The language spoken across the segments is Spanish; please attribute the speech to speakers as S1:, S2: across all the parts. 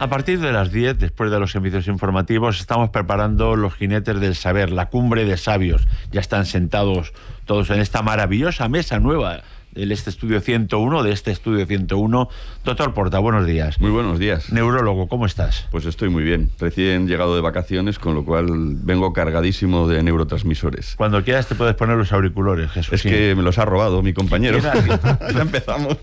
S1: A partir de las 10, después de los servicios informativos, estamos preparando los jinetes del saber, la cumbre de sabios. Ya están sentados todos en esta maravillosa mesa nueva de este estudio 101. Doctor Porta, buenos días.
S2: Muy buenos días.
S1: Neurólogo, ¿cómo estás?
S2: Pues estoy muy bien. Recién llegado de vacaciones, con lo cual vengo cargadísimo de neurotransmisores.
S1: Cuando quieras te puedes poner los auriculares, Jesús.
S2: Es que me los ha robado mi compañero. Ya empezamos.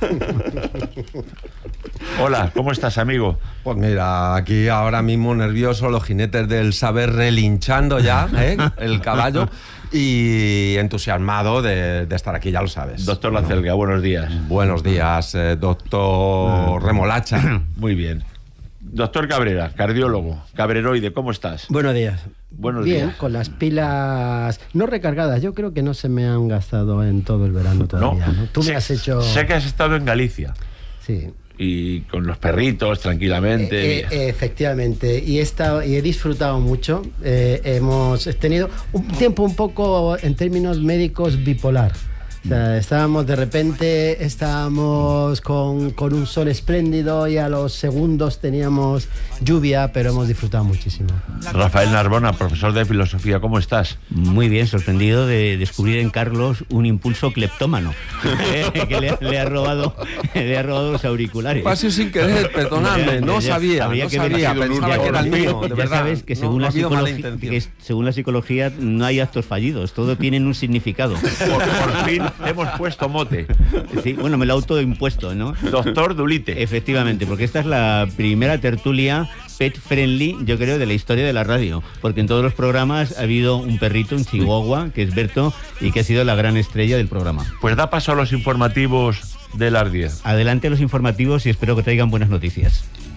S1: Hola, ¿cómo estás, amigo?
S3: Pues mira, aquí ahora mismo nervioso, los jinetes del saber relinchando ya, el caballo, y entusiasmado de estar aquí, ya lo sabes.
S1: Doctor Lacelga, buenos días.
S3: Buenos días, doctor Remolacha.
S1: Muy bien. Doctor Cabrera, cardiólogo, cabreroide, ¿cómo estás?
S4: Buenos días.
S1: Buenos
S4: Bien,
S1: días.
S4: con las pilas no recargadas. Yo creo que no se me han gastado en todo el verano todavía, ¿no? Tú me has hecho...
S1: Sé que has estado en Galicia.
S4: Sí.
S1: Y con los perritos, tranquilamente.
S4: Efectivamente, y he disfrutado mucho. Hemos tenido un tiempo un poco, en términos médicos, bipolar. O sea, estábamos con un sol espléndido y a los segundos teníamos lluvia, pero hemos disfrutado muchísimo.
S1: Rafael Narbona, profesor de filosofía, ¿cómo estás?
S5: Muy bien, sorprendido de descubrir en Carlos un impulso cleptómano que le ha robado los auriculares.
S3: Pasé sin querer, perdonadme, no sabía, pensaba que era el mío, de verdad.
S5: Ya sabes que según la psicología no hay actos fallidos, todo tienen un significado.
S1: Por fin hemos puesto mote.
S5: Sí, bueno, me lo he autoimpuesto, ¿no?
S1: Doctor Dulite.
S5: Efectivamente, porque esta es la primera tertulia pet friendly, yo creo, de la historia de la radio, porque en todos los programas ha habido un perrito, un chihuahua, que es Berto, y que ha sido la gran estrella del programa.
S1: Pues da paso a los informativos de las 10.
S5: Adelante los informativos y espero que traigan buenas noticias.